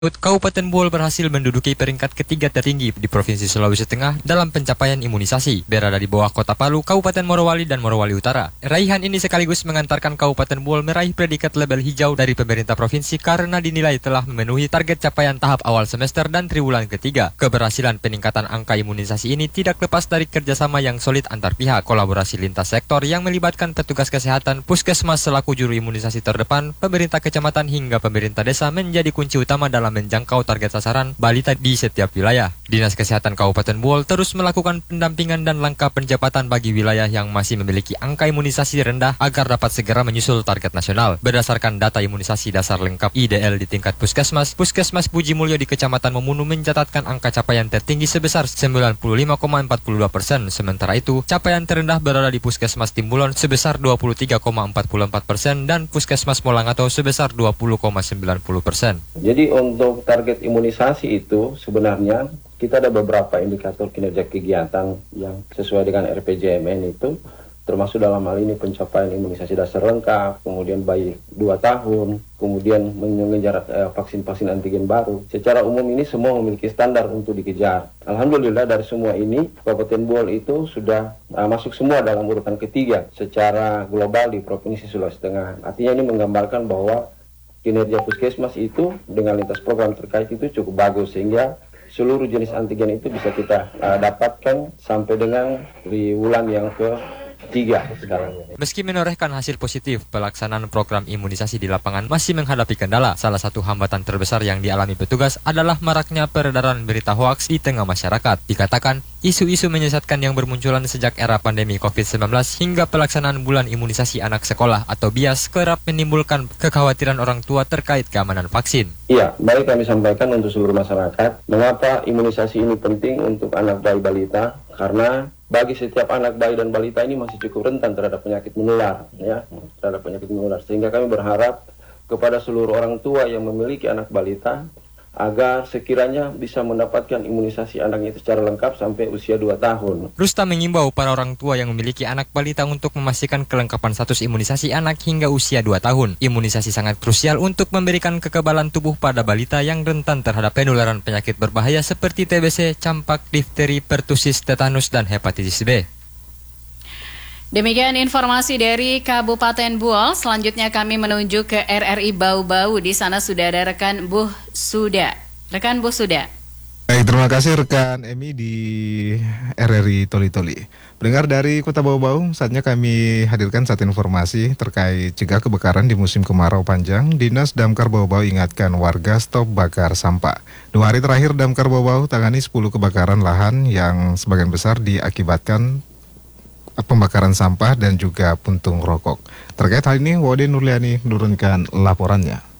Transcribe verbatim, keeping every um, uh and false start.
Kabupaten Bohol berhasil menduduki peringkat ketiga tertinggi di Provinsi Sulawesi Tengah dalam pencapaian imunisasi, berada di bawah Kota Palu, Kabupaten Morowali, dan Morowali Utara. Raihan ini sekaligus mengantarkan Kabupaten Bohol meraih predikat label hijau dari pemerintah provinsi karena dinilai telah memenuhi target capaian tahap awal semester dan triwulan ketiga. Keberhasilan peningkatan angka imunisasi ini tidak lepas dari kerjasama yang solid antar pihak, kolaborasi lintas sektor yang melibatkan petugas kesehatan, puskesmas selaku juru imunisasi terdepan, pemerintah kecamatan hingga pemerintah desa menjadi kunci utama dalam menjangkau target sasaran balita di setiap wilayah. Dinas Kesehatan Kabupaten Bohol terus melakukan pendampingan dan langkah pencepatan bagi wilayah yang masih memiliki angka imunisasi rendah agar dapat segera menyusul target nasional. Berdasarkan data imunisasi dasar lengkap I D L di tingkat puskesmas, Puskesmas Puji Mulyo di Kecamatan Memunu mencatatkan angka capaian tertinggi sebesar sembilan puluh lima koma empat puluh dua persen. Sementara itu, capaian terendah berada di Puskesmas Timbulon sebesar dua puluh tiga koma empat puluh empat persen dan Puskesmas Molangato sebesar dua puluh koma sembilan puluh persen. Jadi untuk target imunisasi itu sebenarnya kita ada beberapa indikator kinerja kegiatan yang sesuai dengan R P J M N itu, termasuk dalam hal ini pencapaian imunisasi dasar lengkap, kemudian bayi dua tahun, kemudian mengejar eh, vaksin-vaksin antigen baru. Secara umum ini semua memiliki standar untuk dikejar. Alhamdulillah dari semua ini, Kabupaten Bohol itu sudah uh, masuk semua dalam urutan ketiga secara global di Provinsi Sulawesi Tengah. Artinya ini menggambarkan bahwa kinerja puskesmas itu dengan lintas program terkait itu cukup bagus, sehingga seluruh jenis antigen itu bisa kita uh, dapatkan sampai dengan di bulan yang ketiga sekarang. Meski menorehkan hasil positif, pelaksanaan program imunisasi di lapangan masih menghadapi kendala. Salah satu hambatan terbesar yang dialami petugas adalah maraknya peredaran berita hoaks di tengah masyarakat. Dikatakan, isu-isu menyesatkan yang bermunculan sejak era pandemi covid sembilan belas hingga pelaksanaan bulan imunisasi anak sekolah atau B I A S kerap menimbulkan kekhawatiran orang tua terkait keamanan vaksin. Iya, baik kami sampaikan untuk seluruh masyarakat, mengapa imunisasi ini penting untuk anak bayi balita, karena bagi setiap anak bayi dan balita ini masih cukup rentan terhadap penyakit menular, ya, terhadap penyakit menular. Sehingga kami berharap kepada seluruh orang tua yang memiliki anak balita agar sekiranya bisa mendapatkan imunisasi anaknya secara lengkap sampai usia dua tahun. Rustam mengimbau para orang tua yang memiliki anak balita untuk memastikan kelengkapan status imunisasi anak hingga usia dua tahun. Imunisasi sangat krusial untuk memberikan kekebalan tubuh pada balita yang rentan terhadap penularan penyakit berbahaya seperti T B C, campak, difteri, pertusis, tetanus, dan hepatitis B. Demikian informasi dari Kabupaten Bohol. Selanjutnya kami menuju ke R R I Bau-Bau. Di sana sudah ada rekan Buh Suda. Rekan Buh Suda. Baik, terima kasih rekan Emi di R R I Toli-Toli. Pendengar dari Kota Bau-Bau, saatnya kami hadirkan satu informasi terkait cegah kebakaran di musim kemarau panjang. Dinas Damkar Bau-Bau ingatkan warga stop bakar sampah. Dua hari terakhir Damkar Bau-Bau tangani sepuluh kebakaran lahan yang sebagian besar diakibatkan pembakaran sampah dan juga puntung rokok. Terkait hal ini, Wode Nurliani menurunkan laporannya.